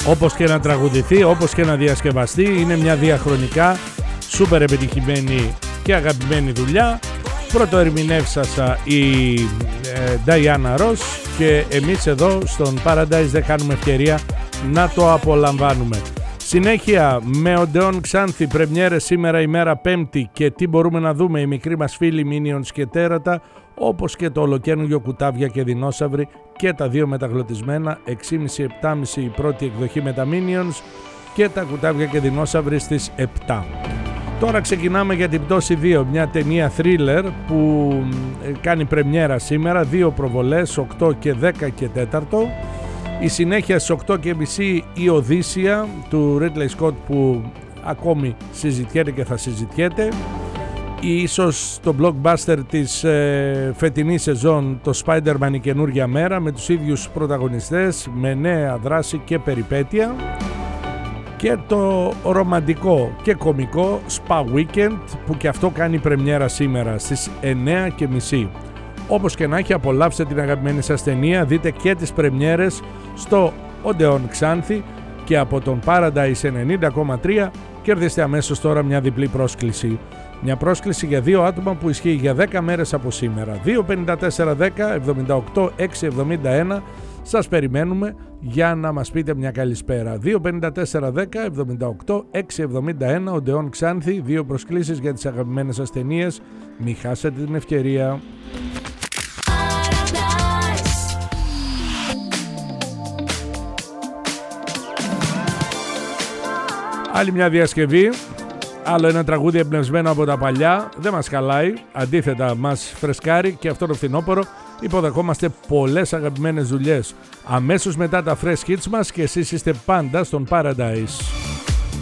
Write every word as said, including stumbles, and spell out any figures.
Όπως και να τραγουδηθεί, όπως και να διασκευαστεί, είναι μια διαχρονικά σούπερ επιτυχημένη και αγαπημένη δουλειά. Πρωτοερμηνεύσασα η ε, Diana Ross και εμείς εδώ στον Paradise δεν κάνουμε ευκαιρία να το απολαμβάνουμε. Συνέχεια με Οντεόν Ξάνθη, πρεμιέρες σήμερα ημέρα Πέμπτη και τι μπορούμε να δούμε, οι μικροί μας φίλοι Minions και Τέρατα, όπως και το ολοκαίνουργιο Κουτάβια και Δεινόσαυροι και τα δύο μεταγλωτισμένα, έξι και μισή επτά και μισή η πρώτη εκδοχή με τα Minions και τα Κουτάβια και Δεινόσαυροι στις επτά. Τώρα ξεκινάμε για την πτώση δύο, μια ταινία thriller που κάνει πρεμιέρα σήμερα, δύο προβολές, οκτώ και δέκα και τέσσερα. Η συνέχεια στις οκτώ και μισή η Οδύσσια του Ridley Scott που ακόμη συζητιέται και θα συζητιέται. Ίσως το blockbuster της ε, φετινής σεζόν, το Spider-Man η καινούργια μέρα, με τους ίδιους πρωταγωνιστές, με νέα δράση και περιπέτεια. Και το ρομαντικό και κωμικό Spa Weekend που και αυτό κάνει πρεμιέρα σήμερα στις εννέα και μισή. Όπως και να έχει, απολαύστε την αγαπημένη σας ταινία, δείτε και τις πρεμιέρες στο Οντεόν Ξάνθη και από τον Paradise ενενήντα κόμμα τρία κερδίστε αμέσως τώρα μια διπλή πρόσκληση. Μια πρόσκληση για δύο άτομα που ισχύει για δέκα μέρες από σήμερα. δύο πενήντα τέσσερα δέκα εβδομήντα οκτώ εξακόσια εβδομήντα ένα. Σας περιμένουμε για να μας πείτε μια καλησπέρα. δύο πενήντα τέσσερα δέκα εβδομήντα οκτώ εξακόσια εβδομήντα ένα, Οντεόν Ξάνθη, δύο προσκλήσεις για τις αγαπημένες σας ταινίες. Μην χάσετε την ευκαιρία. Άλλη μια διασκευή, άλλο ένα τραγούδι εμπνευσμένο από τα παλιά, δεν μας χαλάει, αντίθετα μας φρεσκάρει και αυτό το φθινόπωρο υποδεχόμαστε πολλές αγαπημένες δουλειές. Αμέσως μετά τα fresh hits μας και εσείς είστε πάντα στον Paradise.